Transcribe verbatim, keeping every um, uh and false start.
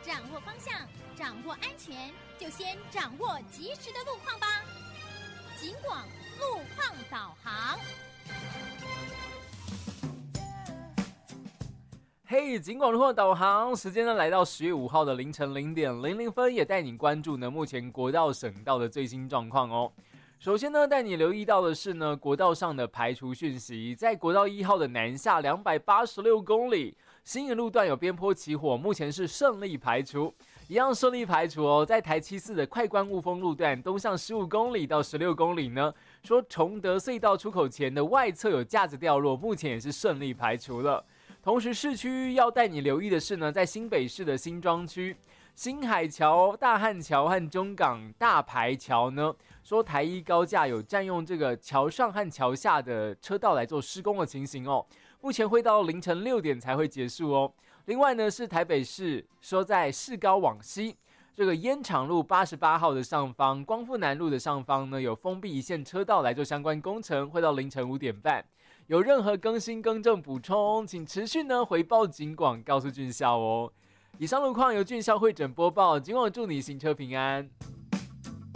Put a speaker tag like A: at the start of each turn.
A: 掌握方向，掌握安全，就先掌握及时的路况吧。警广路况导航。
B: 嘿，警广路况导航，时间呢来到十月五号的凌晨零点零零分，也带你关注呢目前国道、省道的最新状况哦。首先呢，带你留意到的是呢，国道上的排除讯息，在国道一号的南下两百八十六公里，新营路段有边坡起火，目前是顺利排除，一样顺利排除哦。在台七四的快关雾峰路段东向十五公里到十六公里呢，说崇德隧道出口前的外侧有架子掉落，目前也是顺利排除了。同时，市区要带你留意的是呢，在新北市的新庄区。新海桥、大汉桥和中港大排桥呢，说台一高架有占用这个桥上和桥下的车道来做施工的情形哦。目前会到凌晨六点才会结束哦。另外呢，是台北市说在市高往西这个烟厂路八十八号的上方、光复南路的上方呢，有封闭一线车道来做相关工程，会到凌晨五点半。有任何更新、更正、补充，请持续呢回报警广，告诉俊孝哦。以上路况由俊孝会诊播报，今晚祝你行车平安。